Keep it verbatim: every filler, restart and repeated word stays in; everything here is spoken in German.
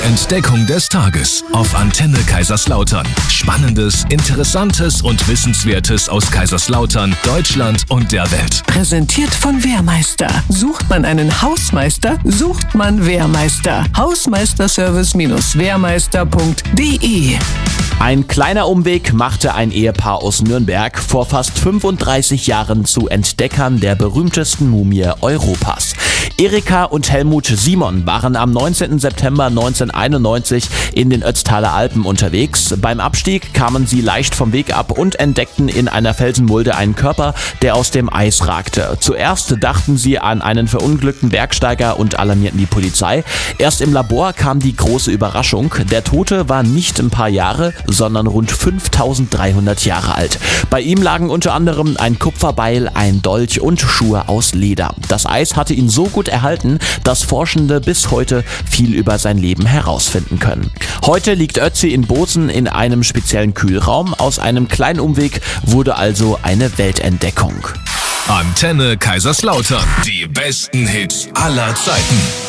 Entdeckung des Tages auf Antenne Kaiserslautern. Spannendes, Interessantes und Wissenswertes aus Kaiserslautern, Deutschland und der Welt. Präsentiert von Wehrmeister. Sucht man einen Hausmeister, sucht man Wehrmeister. Hausmeisterservice Wehrmeister punkt de. Ein kleiner Umweg machte ein Ehepaar aus Nürnberg vor fast fünfunddreißig Jahren zu Entdeckern der berühmtesten Mumie Europas. Erika und Helmut Simon waren am neunzehnten September neunzehnhunderteinundneunzig in den Ötztaler Alpen unterwegs. Beim Abstieg kamen sie leicht vom Weg ab und entdeckten in einer Felsenmulde einen Körper, der aus dem Eis ragte. Zuerst dachten sie an einen verunglückten Bergsteiger und alarmierten die Polizei. Erst im Labor kam die große Überraschung. Der Tote war nicht ein paar Jahre, sondern rund fünftausenddreihundert Jahre alt. Bei ihm lagen unter anderem ein Kupferbeil, ein Dolch und Schuhe aus Leder. Das Eis hatte ihn so gut erhalten, dass Forschende bis heute viel über sein Leben herausfinden können. Heute liegt Ötzi in Bozen in einem speziellen Kühlraum. Aus einem kleinen Umweg wurde also eine Weltentdeckung. Antenne Kaiserslautern. Die besten Hits aller Zeiten.